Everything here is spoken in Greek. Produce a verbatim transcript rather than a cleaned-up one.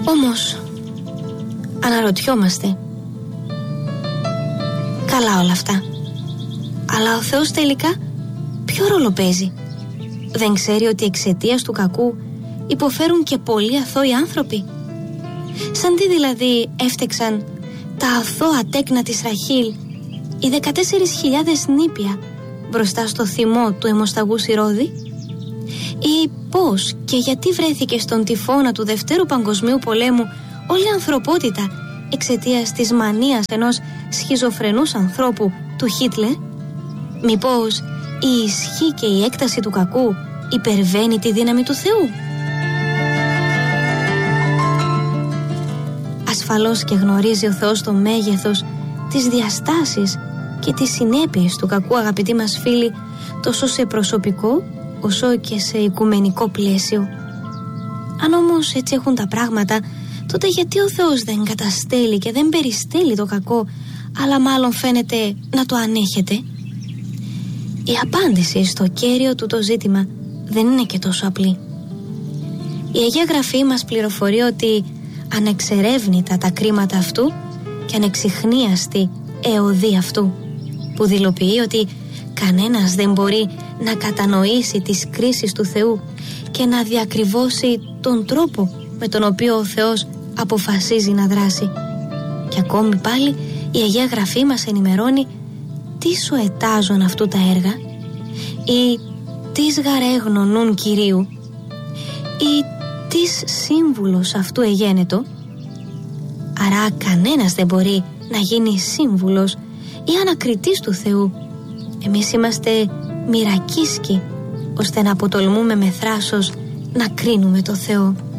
Όμως αναρωτιόμαστε, καλά όλα αυτά, αλλά ο Θεός τελικά ποιο ρόλο παίζει? Δεν ξέρει ότι εξαιτίας του κακού υποφέρουν και πολλοί αθώοι άνθρωποι? Σαν τι δηλαδή έφτεξαν τα αθώα τέκνα της Ραχήλ, οι δεκατέσσερις χιλιάδες νήπια μπροστά στο θυμό του αιμοσταγούς Ηρώδη? Ή πώς και γιατί βρέθηκε στον τυφώνα του Δευτέρου Παγκοσμίου Πολέμου όλη η ανθρωπότητα εξαιτίας της μανίας ενός σχιζοφρενούς ανθρώπου, του Χίτλερ? Μήπως η ισχύ και η έκταση του κακού υπερβαίνει τη δύναμη του Θεού? Ασφαλώς και γνωρίζει ο Θεός το μέγεθος, τις διαστάσεις και τις συνέπειες του κακού, αγαπητοί μας φίλοι, τόσο σε προσωπικό όσο και σε οικουμενικό πλαίσιο. Αν όμως έτσι έχουν τα πράγματα, τότε γιατί ο Θεός δεν καταστέλει και δεν περιστέλει το κακό, αλλά μάλλον φαίνεται να το ανέχεται? Η απάντηση στο κέριο του το ζήτημα δεν είναι και τόσο απλή. Η Αγία Γραφή μας πληροφορεί ότι ανεξερεύνητα τα κρίματα αυτού και ανεξιχνίαστη εωδή αυτού, που δηλοποιεί ότι κανένας δεν μπορεί να κατανοήσει τις κρίσεις του Θεού και να διακριβώσει τον τρόπο με τον οποίο ο Θεός αποφασίζει να δράσει. Και ακόμη πάλι η Αγία Γραφή μας ενημερώνει τι σοετάζουν αυτού τα έργα, ή τις γαρέγνωνουν Κυρίου, ή τις σύμβουλος αυτού εγένετο. Άρα κανένας δεν μπορεί να γίνει σύμβουλος ή ανακριτής του Θεού. Εμείς είμαστε μοιρακίσκοι ώστε να αποτολμούμε με θράσος να κρίνουμε το Θεό.